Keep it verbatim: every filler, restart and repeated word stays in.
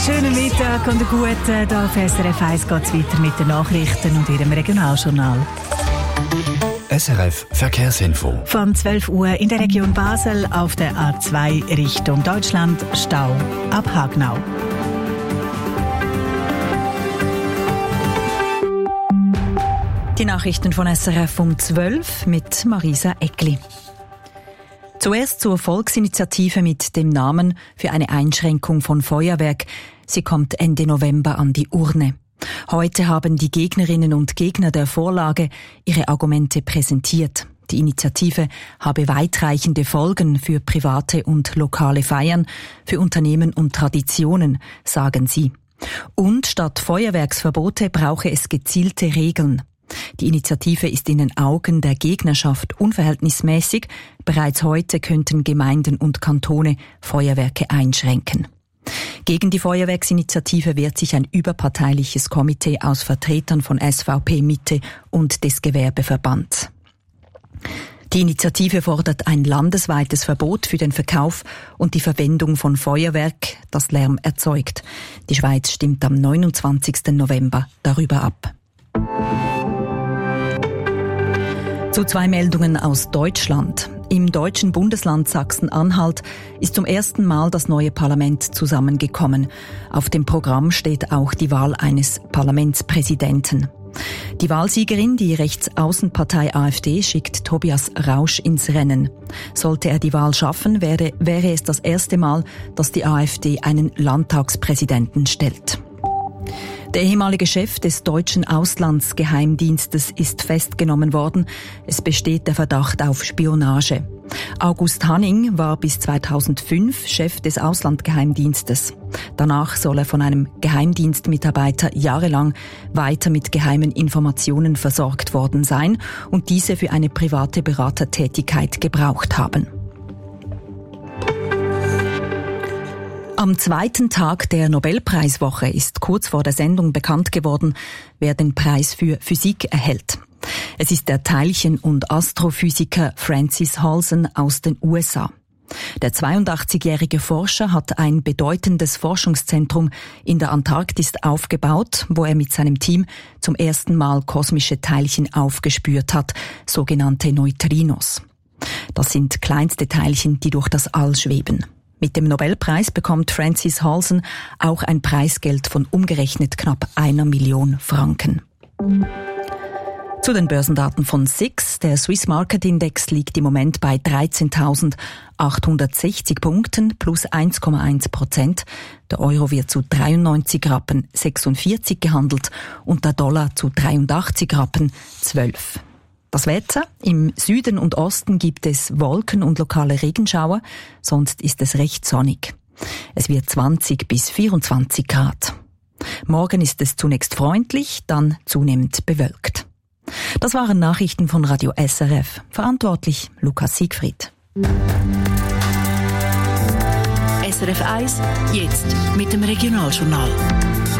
Schönen Mittag und einen guten. Hier auf S R F eins geht es weiter mit den Nachrichten und Ihrem Regionaljournal. S R F Verkehrsinfo. Von zwölf Uhr in der Region Basel auf der A zwei Richtung Deutschland Stau ab Hagnau. Die Nachrichten von S R F um zwölf mit Marisa Eckli. Zuerst zur Volksinitiative mit dem Namen für eine Einschränkung von Feuerwerk. Sie kommt Ende November an die Urne. Heute haben die Gegnerinnen und Gegner der Vorlage ihre Argumente präsentiert. Die Initiative habe weitreichende Folgen für private und lokale Feiern, für Unternehmen und Traditionen, sagen sie. Und statt Feuerwerksverbote brauche es gezielte Regeln. Die Initiative ist in den Augen der Gegnerschaft unverhältnismäßig. Bereits heute könnten Gemeinden und Kantone Feuerwerke einschränken. Gegen die Feuerwerksinitiative wehrt sich ein überparteiliches Komitee aus Vertretern von S V P Mitte und des Gewerbeverbands. Die Initiative fordert ein landesweites Verbot für den Verkauf und die Verwendung von Feuerwerk, das Lärm erzeugt. Die Schweiz stimmt am neunundzwanzigsten November darüber ab. Zu zwei Meldungen aus Deutschland. Im deutschen Bundesland Sachsen-Anhalt ist zum ersten Mal das neue Parlament zusammengekommen. Auf dem Programm steht auch die Wahl eines Parlamentspräsidenten. Die Wahlsiegerin, die Rechtsaußenpartei AfD, schickt Tobias Rausch ins Rennen. Sollte er die Wahl schaffen, wäre, wäre es das erste Mal, dass die AfD einen Landtagspräsidenten stellt. Der ehemalige Chef des deutschen Auslandsgeheimdienstes ist festgenommen worden. Es besteht der Verdacht auf Spionage. August Hanning war bis zweitausendfünf Chef des Auslandsgeheimdienstes. Danach soll er von einem Geheimdienstmitarbeiter jahrelang weiter mit geheimen Informationen versorgt worden sein und diese für eine private Beratertätigkeit gebraucht haben. Am zweiten Tag der Nobelpreiswoche ist kurz vor der Sendung bekannt geworden, wer den Preis für Physik erhält. Es ist der Teilchen- und Astrophysiker Francis Halsen aus den U S A. Der zweiundachtzigjährige Forscher hat ein bedeutendes Forschungszentrum in der Antarktis aufgebaut, wo er mit seinem Team zum ersten Mal kosmische Teilchen aufgespürt hat, sogenannte Neutrinos. Das sind kleinste Teilchen, die durch das All schweben. Mit dem Nobelpreis bekommt Francis Halsen auch ein Preisgeld von umgerechnet knapp einer Million Franken. Zu den Börsendaten von S I X. Der Swiss Market Index liegt im Moment bei dreizehntausendachthundertsechzig Punkten, plus eins Komma eins Prozent. Der Euro wird zu dreiundneunzig Rappen sechsundvierzig gehandelt und der Dollar zu dreiundachtzig Rappen zwölf. Das Wetter: Im Süden und Osten gibt es Wolken und lokale Regenschauer, sonst ist es recht sonnig. Es wird zwanzig bis vierundzwanzig Grad. Morgen ist es zunächst freundlich, dann zunehmend bewölkt. Das waren Nachrichten von Radio S R F. Verantwortlich Lukas Siegfried. S R F eins, jetzt mit dem Regionaljournal.